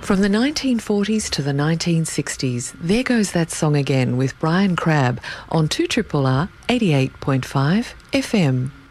From the 1940s to the 1960s, there goes that song again with Brian Crabb on 2RRR 88.5 FM.